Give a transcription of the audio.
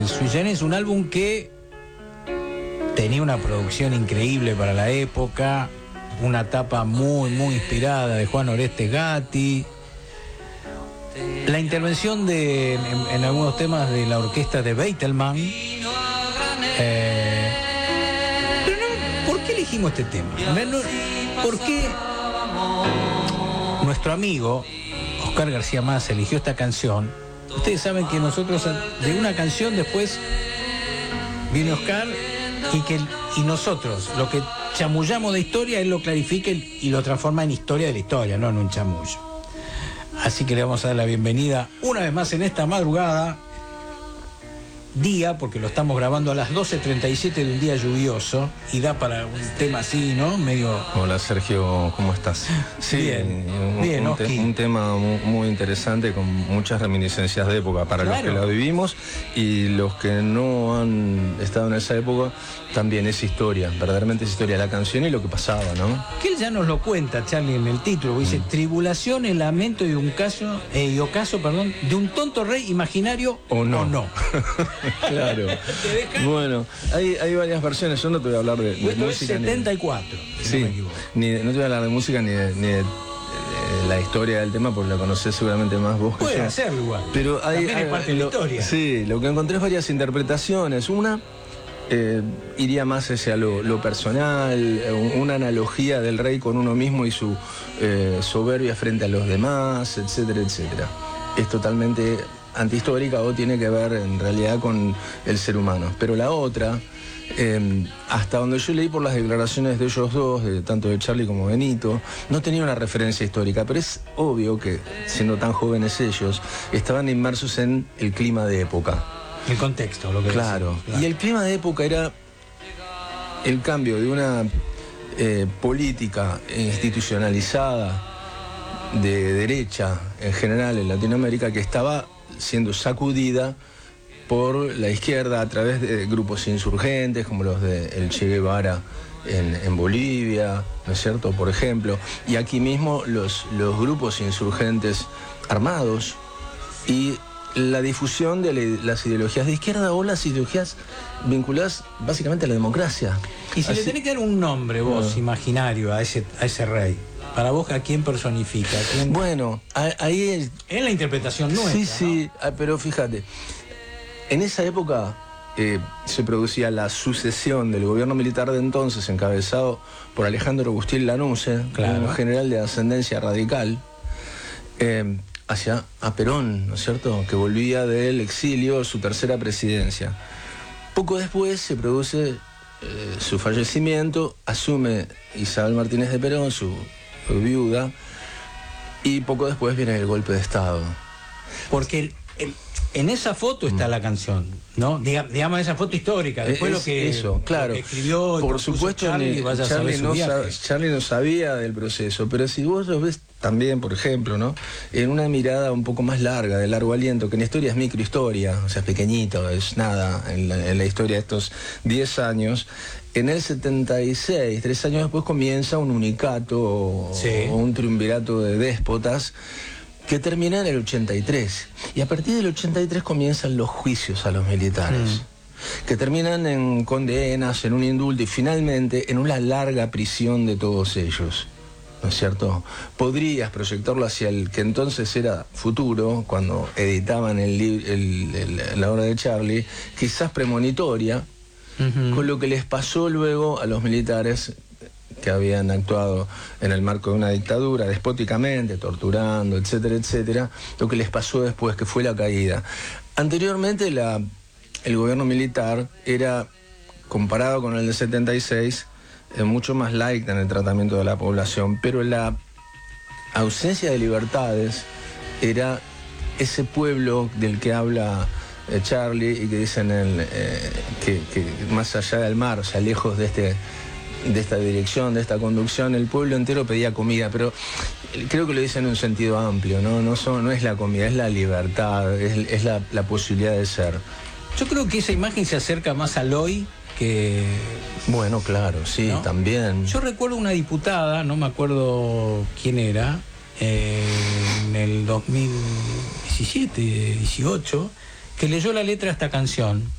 Sui Generis, un álbum que tenía una producción increíble para la época, una tapa muy inspirada de Juan Orestes Gatti, la intervención en algunos temas de la orquesta de Beitelman. Pero no, ¿por qué elegimos este tema? ¿Por qué nuestro amigo Oscar García Massa eligió esta canción? Ustedes saben que nosotros de una canción después viene Oscar y nosotros lo que chamullamos de historia él lo clarifica y lo transforma en historia de la historia, no en un chamullo. Así que le vamos a dar la bienvenida una vez más en esta madrugada, día, porque lo estamos grabando a las 12:37 de un día lluvioso y da para un tema así, ¿no? Medio... Hola Sergio, ¿cómo estás? Sí, bien, un tema muy interesante con muchas reminiscencias de época para los que la vivimos y los que no han estado en esa época. También es historia, verdaderamente es historia, la canción y lo que pasaba, ¿no? Que él ya nos lo cuenta, Charlie, en el título, dice tribulación, el lamento y ocaso, de un tonto rey imaginario o no. Claro. Bueno, hay varias versiones, yo no te voy a hablar de música. 74, sí, no me equivoco. No te voy a hablar de música ni de la historia del tema, porque la conocés seguramente más vos que yo. Puede hacerlo igual, pero también es parte de la historia. Sí, lo que encontré es varias interpretaciones. Una iría más hacia lo personal, una analogía del rey con uno mismo y su soberbia frente a los demás, etcétera, etcétera. Es totalmente antihistórica o tiene que ver en realidad con el ser humano. Pero la otra, hasta donde yo leí por las declaraciones de ellos dos, tanto de Charlie como Benito, no tenía una referencia histórica, pero es obvio que, siendo tan jóvenes ellos, estaban inmersos en el clima de época. El contexto, lo que claro. Claro. Y el clima de época era el cambio de una política institucionalizada de derecha en general en Latinoamérica que estaba siendo sacudida por la izquierda a través de grupos insurgentes como los de el Che Guevara en Bolivia, ¿no es cierto?, por ejemplo, y aquí mismo los grupos insurgentes armados y la difusión de las ideologías de izquierda o las ideologías vinculadas básicamente a la democracia. Y si le tenés que dar un nombre vos, imaginario, a ese rey, para vos, ¿a quién personifica? Bueno, ahí es la interpretación nuestra. Sí, ¿no? Pero fíjate, en esa época se producía la sucesión del gobierno militar de entonces, encabezado por Alejandro Agustín Lanusse, claro, un general de ascendencia radical, hacia a Perón, ¿no es cierto?, que volvía del exilio, su tercera presidencia. Poco después se produce su fallecimiento, asume Isabel Martínez de Perón, su viuda, y poco después viene el golpe de Estado. Porque en esa foto está la canción, ¿no? Digamos esa foto histórica, después lo que escribió. Por supuesto, Charlie no sabía del proceso, pero si vos lo ves también, por ejemplo, ¿no?, en una mirada un poco más larga, de largo aliento, que en historia es microhistoria, o sea, es pequeñito, es nada en la historia de estos 10 años. En el 76, 3 años después, comienza un unicato o un triunvirato de déspotas que termina en el 83. Y a partir del 83 comienzan los juicios a los militares, que terminan en condenas, en un indulto y finalmente en una larga prisión de todos ellos, ¿no es cierto? Podrías proyectarlo hacia el que entonces era futuro, cuando editaban la obra de Charlie, quizás premonitoria, con lo que les pasó luego a los militares que habían actuado en el marco de una dictadura, despóticamente, torturando, etcétera, etcétera, lo que les pasó después, que fue la caída. Anteriormente el gobierno militar era, comparado con el de 76, mucho más light en el tratamiento de la población, pero la ausencia de libertades era ese pueblo del que habla Charlie y que dicen que más allá del mar, o sea, lejos de esta dirección, de esta conducción, el pueblo entero pedía comida, pero creo que lo dicen en un sentido amplio, ¿no? No es la comida, es la libertad, es la posibilidad de ser. Yo creo que esa imagen se acerca más al hoy que... Bueno, claro, sí, ¿no? También. Yo recuerdo una diputada, no me acuerdo quién era, en el 2017, 18, que leyó la letra de esta canción